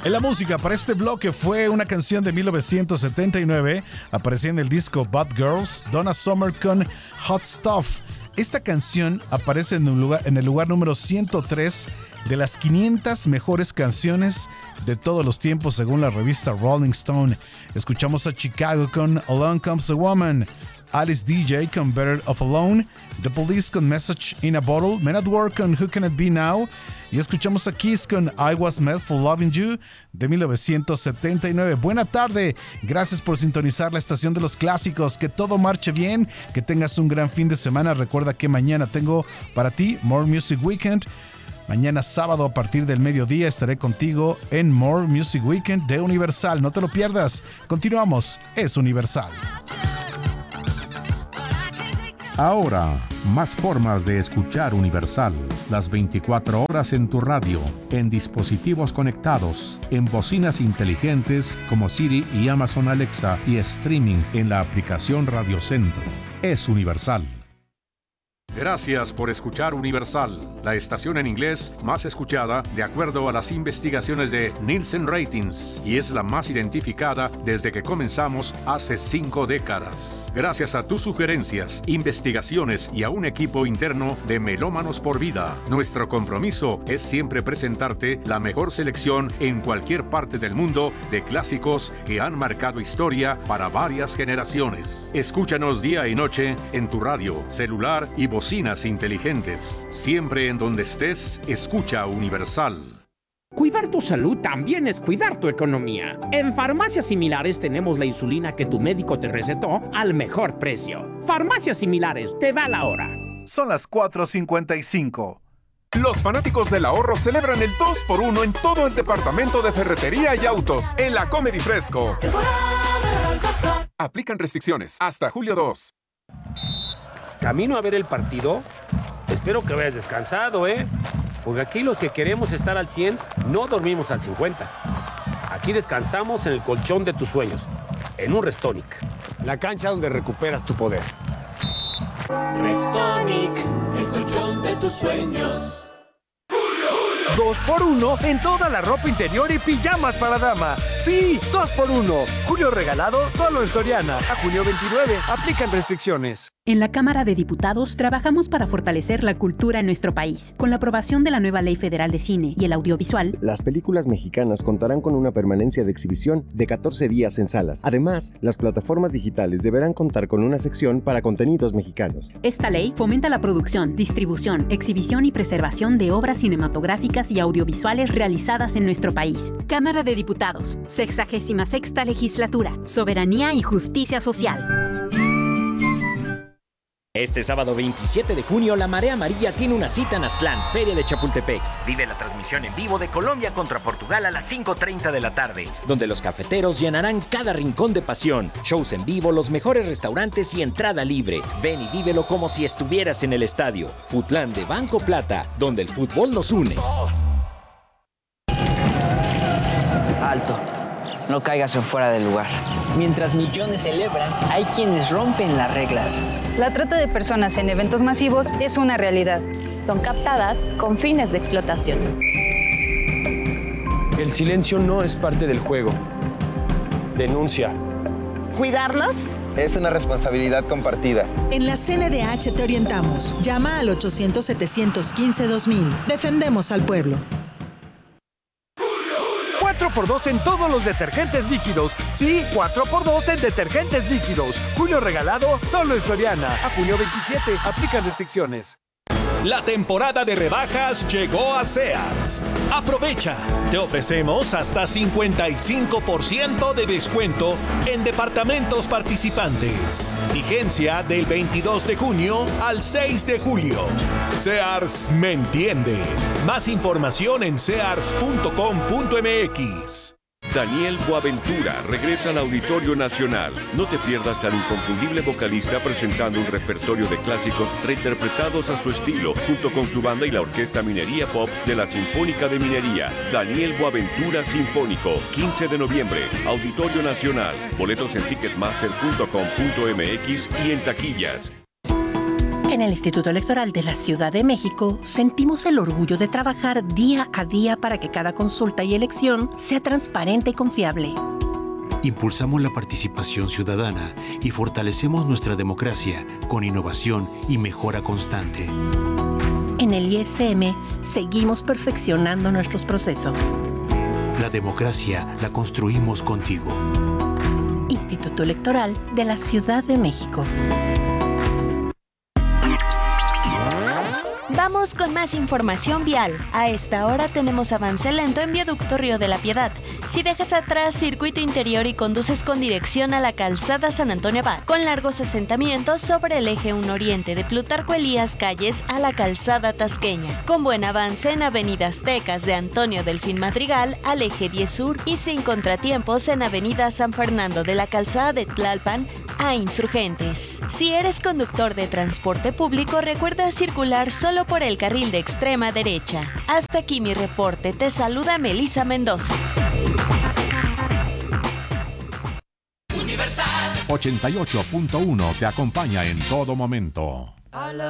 En la música para este bloque fue una canción de 1979, aparecía en el disco Bad Girls, Donna Summer con Hot Stuff. Esta canción aparece en el lugar número 103 de las 500 mejores canciones de todos los tiempos según la revista Rolling Stone. Escuchamos a Chicago con Along Comes a Woman, Alice DJ con Better Off Alone, The Police con Message in a Bottle, Men at Work con Who Can It Be Now, y escuchamos a Kiss con I Was Made for Loving You de 1979. Buena tarde, gracias por sintonizar la estación de los clásicos, que todo marche bien, que tengas un gran fin de semana. Recuerda que mañana tengo para ti More Music Weekend. Mañana sábado a partir del mediodía estaré contigo en More Music Weekend de Universal. No te lo pierdas. Continuamos. Es Universal. Ahora, más formas de escuchar Universal. Las 24 horas en tu radio, en dispositivos conectados, en bocinas inteligentes como Siri y Amazon Alexa y streaming en la aplicación Radio Centro. Es Universal. Gracias por escuchar Universal, la estación en inglés más escuchada de acuerdo a las investigaciones de Nielsen Ratings, y es la más identificada desde que comenzamos hace 5 décadas. Gracias a tus sugerencias, investigaciones y a un equipo interno de Melómanos por Vida, nuestro compromiso es siempre presentarte la mejor selección en cualquier parte del mundo de clásicos que han marcado historia para varias generaciones. Escúchanos día y noche en tu radio, celular y bocinas inteligentes. Siempre en donde estés, escucha Universal. Cuidar tu salud también es cuidar tu economía. En Farmacias Similares tenemos la insulina que tu médico te recetó al mejor precio. Farmacias Similares, te da la hora. Son las 4:55. Los fanáticos del ahorro celebran el 2x1 en todo el departamento de ferretería y autos en la Comer y Fresco. Aplican restricciones hasta julio 2. Camino a ver el partido. Espero que vayas descansado, porque aquí los que queremos estar al 100 no dormimos al 50. Aquí descansamos en el colchón de tus sueños, en un Restonic, la cancha donde recuperas tu poder. Restonic, el colchón de tus sueños. 2x1 en toda la ropa interior y pijamas para dama. Sí, 2x1. Julio regalado solo en Soriana. A junio 29. Aplican restricciones. En la Cámara de Diputados trabajamos para fortalecer la cultura en nuestro país. Con la aprobación de la nueva Ley Federal de Cine y el Audiovisual, las películas mexicanas contarán con una permanencia de exhibición de 14 días en salas. Además, las plataformas digitales deberán contar con una sección para contenidos mexicanos. Esta ley fomenta la producción, distribución, exhibición y preservación de obras cinematográficas y audiovisuales realizadas en nuestro país. Cámara de Diputados, 66ª Legislatura, Soberanía y Justicia Social. Este sábado 27 de junio, la Marea Amarilla tiene una cita en Aztlán, Feria de Chapultepec. Vive la transmisión en vivo de Colombia contra Portugal a las 5:30 de la tarde, donde los cafeteros llenarán cada rincón de pasión. Shows en vivo, los mejores restaurantes y entrada libre. Ven y vívelo como si estuvieras en el estadio. Futlán de Banco Plata, donde el fútbol nos une. Alto. No caigas en fuera del lugar. Mientras millones celebran, hay quienes rompen las reglas. La trata de personas en eventos masivos es una realidad. Son captadas con fines de explotación. El silencio no es parte del juego. Denuncia. ¿Cuidarlos? Es una responsabilidad compartida. En la CNDH te orientamos. Llama al 800-715-2000. Defendemos al pueblo. 4x2 en todos los detergentes líquidos. Sí, 4x2 en detergentes líquidos. Julio regalado solo en Soriana. A junio 27. Aplican restricciones. La temporada de rebajas llegó a Sears. Aprovecha. Te ofrecemos hasta 55% de descuento en departamentos participantes. Vigencia del 22 de junio al 6 de julio. Sears me entiende. Más información en sears.com.mx. Daniel Boaventura regresa al Auditorio Nacional. No te pierdas al inconfundible vocalista presentando un repertorio de clásicos reinterpretados a su estilo, junto con su banda y la Orquesta Minería Pops de la Sinfónica de Minería. Daniel Boaventura Sinfónico, 15 de noviembre, Auditorio Nacional. Boletos en ticketmaster.com.mx y en taquillas. En el Instituto Electoral de la Ciudad de México sentimos el orgullo de trabajar día a día para que cada consulta y elección sea transparente y confiable. Impulsamos la participación ciudadana y fortalecemos nuestra democracia con innovación y mejora constante. En el ISM seguimos perfeccionando nuestros procesos. La democracia la construimos contigo. Instituto Electoral de la Ciudad de México. Vamos con más información vial. A esta hora tenemos avance lento en Viaducto Río de la Piedad. Si dejas atrás circuito interior y conduces con dirección a la calzada San Antonio Abad, con largos asentamientos sobre el eje 1 Oriente de Plutarco Elías Calles a la calzada Tasqueña, con buen avance en Avenida Aztecas de Antonio Delfín Madrigal al eje 10 Sur y sin contratiempos en Avenida San Fernando de la calzada de Tlalpan a Insurgentes. Si eres conductor de transporte público, recuerda circular solo por el carril de extrema derecha. Hasta aquí mi reporte. Te saluda Melissa Mendoza. 88.1 te acompaña en todo momento.